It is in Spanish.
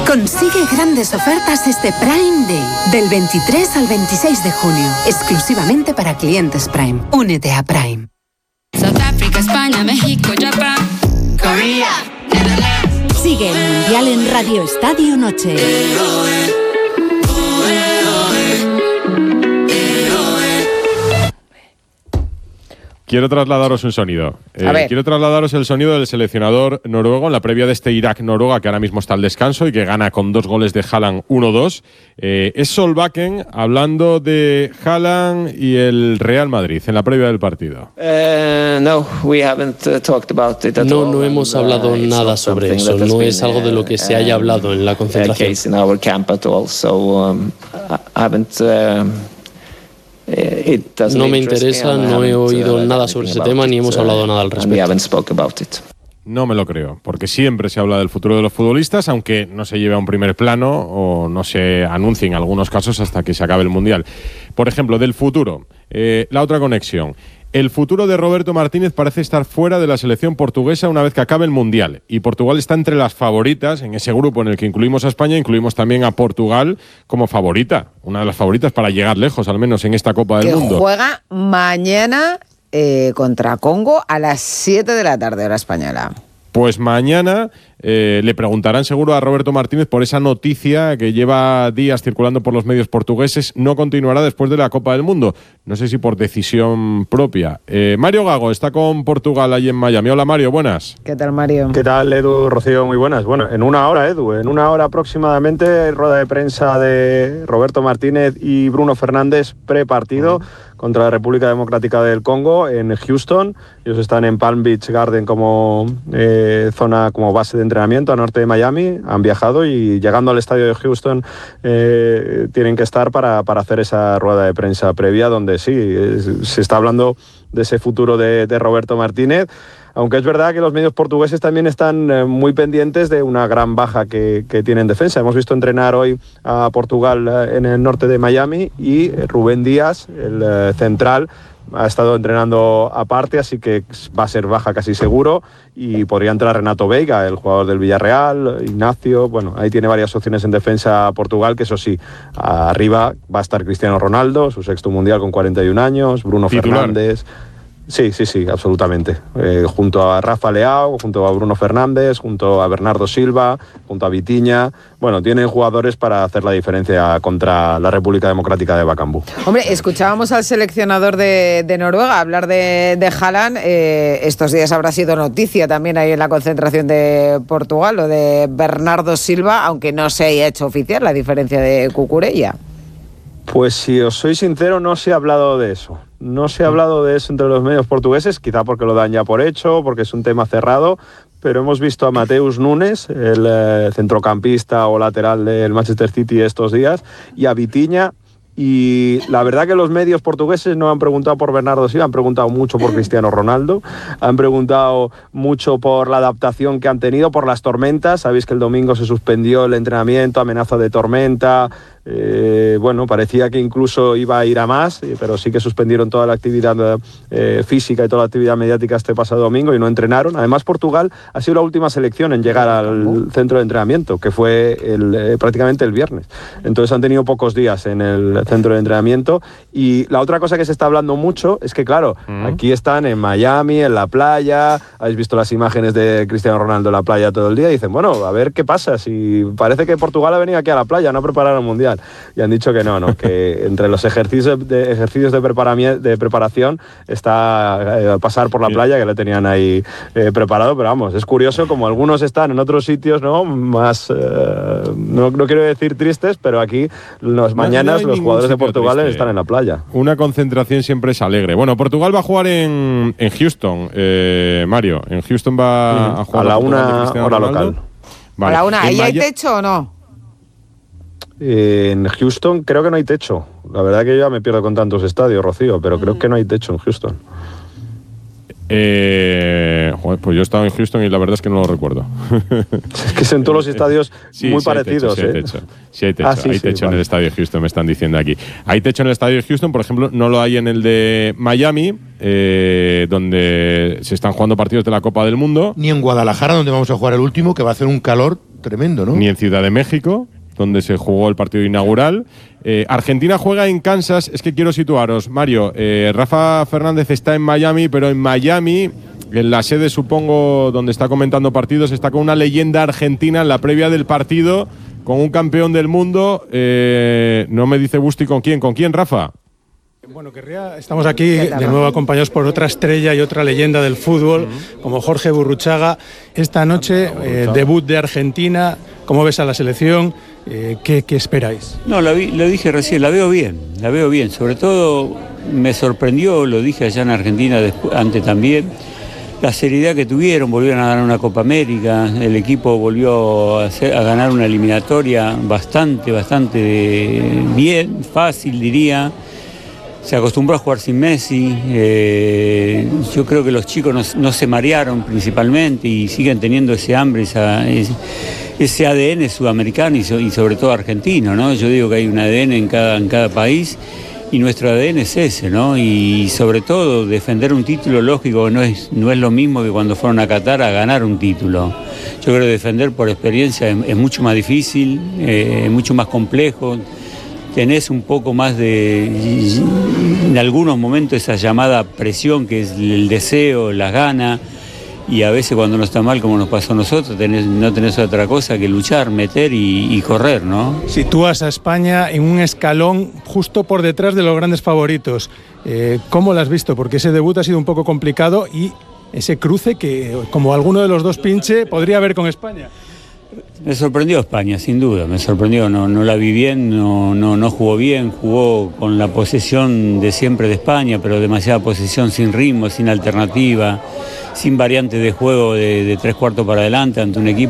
Consigue grandes ofertas este Prime Day, del 23 al 26 de junio, exclusivamente para clientes Prime. Únete a Prime. South Africa, España, México, Japón, Corea, Netherlands. Sigue el Mundial en Radio Estadio Noche. Quiero trasladaros un sonido. Quiero trasladaros el sonido del seleccionador noruego en la previa de este Irak-Noruega, que ahora mismo está al descanso y que gana con 2 goles de Haaland 1-2. Es Solbakken hablando de Haaland y el Real Madrid en la previa del partido. No hemos hablado nada sobre eso. No es algo de lo que se haya hablado en la concentración. No me interesa, no he oído nada sobre ese tema ni hemos hablado nada al respecto. No me lo creo, porque siempre se habla del futuro de los futbolistas, aunque no se lleve a un primer plano o no se anuncie en algunos casos hasta que se acabe el Mundial. Por ejemplo, del futuro, la otra conexión. El futuro de Roberto Martínez parece estar fuera de la selección portuguesa una vez que acabe el Mundial. Y Portugal está entre las favoritas. En ese grupo en el que incluimos a España, incluimos también a Portugal como favorita. Una de las favoritas para llegar lejos, al menos en esta Copa del Mundo. Que juega mañana contra Congo a las 7 de la tarde, hora española. Pues mañana le preguntarán seguro a Roberto Martínez por esa noticia que lleva días circulando por los medios portugueses. No continuará después de la Copa del Mundo. No sé si por decisión propia. Mario Gago está con Portugal allí en Miami. Hola Mario, buenas. ¿Qué tal Mario? ¿Qué tal Edu, Rocío? Muy buenas. Bueno, en una hora Edu, en una hora aproximadamente, rueda de prensa de Roberto Martínez y Bruno Fernández prepartido contra la República Democrática del Congo en Houston. Ellos están en Palm Beach Garden como zona, como base de entrenamiento al norte de Miami. Han viajado y llegando al estadio de Houston tienen que estar para hacer esa rueda de prensa previa donde sí, se está hablando de ese futuro de Roberto Martínez. Aunque es verdad que los medios portugueses también están muy pendientes de una gran baja que tiene en defensa. Hemos visto entrenar hoy a Portugal en el norte de Miami y Rubén Díaz, el central, ha estado entrenando aparte, así que va a ser baja casi seguro y podría entrar Renato Veiga, el jugador del Villarreal, Ignacio. Bueno, ahí tiene varias opciones en defensa Portugal, que eso sí, arriba va a estar Cristiano Ronaldo, su sexto mundial con 41 años, Bruno Fernández. Sí, absolutamente. Junto a Rafa Leao, junto a Bruno Fernández, junto a Bernardo Silva, junto a Vitinha. Bueno, tienen jugadores para hacer la diferencia contra la República Democrática de Bacambú. Hombre, escuchábamos al seleccionador de Noruega hablar de Haaland. Estos días habrá sido noticia también ahí en la concentración de Portugal, lo de Bernardo Silva, aunque no se haya hecho oficial la diferencia de Cucurella. Pues si os soy sincero, no se ha hablado de eso. No se ha hablado de eso entre los medios portugueses, quizá porque lo dan ya por hecho, porque es un tema cerrado, pero hemos visto a Mateus Nunes, el centrocampista o lateral del Manchester City estos días, y a Vitinha. Y la verdad que los medios portugueses no han preguntado por Bernardo Silva, han preguntado mucho por Cristiano Ronaldo, han preguntado mucho por la adaptación que han tenido, por las tormentas. Sabéis que el domingo se suspendió el entrenamiento, amenaza de tormenta. Bueno, parecía que incluso iba a ir a más, pero sí que suspendieron toda la actividad física y toda la actividad mediática este pasado domingo y no entrenaron. Además, Portugal ha sido la última selección en llegar al centro de entrenamiento, que fue prácticamente el viernes. Entonces han tenido pocos días en el centro de entrenamiento. Y la otra cosa que se está hablando mucho es que, claro, aquí están en Miami, en la playa. Habéis visto las imágenes de Cristiano Ronaldo en la playa todo el día y dicen, bueno, a ver qué pasa, si parece que Portugal ha venido aquí a la playa, no a preparar el Mundial. Y han dicho que no, que entre los ejercicios de preparación está pasar por la playa, que lo tenían ahí preparado, pero vamos, es curioso como algunos están en otros sitios, ¿no? Más, no quiero decir tristes, pero aquí las mañanas los jugadores de Portugal están en la playa. Una concentración siempre es alegre. Bueno, Portugal va a jugar en Houston, Mario. En Houston va a jugar a la 1 hora local. Vale. A la 1, ¿ahí hay techo o no? En Houston creo que no hay techo. La verdad que yo ya me pierdo con tantos estadios, Rocío, pero creo que no hay techo en Houston. Pues yo he estado en Houston y la verdad es que no lo recuerdo. Es que son todos los estadios muy parecidos. Sí hay techo. Hay techo en el estadio de Houston, me están diciendo aquí. Hay techo en el estadio de Houston, por ejemplo, no lo hay en el de Miami, donde se están jugando partidos de la Copa del Mundo. Ni en Guadalajara, donde vamos a jugar el último, que va a hacer un calor Tremendo, ¿no? Ni en Ciudad de México, donde se jugó el partido inaugural. Argentina juega en Kansas. Es que quiero situaros, Mario. Rafa Fernández está en Miami, pero en Miami, en la sede, supongo, donde está comentando partidos, está con una leyenda argentina en la previa del partido, con un campeón del mundo. No me dice Busti con quién. ¿Con quién, Rafa? Bueno, estamos aquí de nuevo acompañados por otra estrella y otra leyenda del fútbol, como Jorge Burruchaga. Esta noche, debut de Argentina. ¿Cómo ves a la selección? ¿Qué esperáis? No, lo dije recién, la veo bien. Sobre todo me sorprendió, lo dije allá en Argentina antes también, la seriedad que tuvieron. Volvieron a ganar una Copa América, el equipo volvió a ganar una eliminatoria bastante bien, fácil diría. Se acostumbró a jugar sin Messi. Yo creo que los chicos no se marearon principalmente y siguen teniendo ese hambre, ese ADN sudamericano y sobre todo argentino, ¿no? Yo digo que hay un ADN en cada país y nuestro ADN es ese, ¿no? Y sobre todo defender un título, lógico, no es lo mismo que cuando fueron a Qatar a ganar un título. Yo creo que defender por experiencia es mucho más difícil, mucho más complejo. Tenés un poco más en algunos momentos, esa llamada presión que es el deseo, las ganas, y a veces cuando no está mal, como nos pasó a nosotros, no tenés otra cosa que luchar, meter y correr, ¿no? Sitúas a España en un escalón justo por detrás de los grandes favoritos. ¿Cómo lo has visto? Porque ese debut ha sido un poco complicado y ese cruce que, como alguno de los dos pinche, podría haber con España. Me sorprendió España, sin duda, me sorprendió, no la vi bien, no jugó bien, jugó con la posesión de siempre de España, pero demasiada posesión, sin ritmo, sin alternativa, sin variante de juego de 3/4 para adelante ante un equipo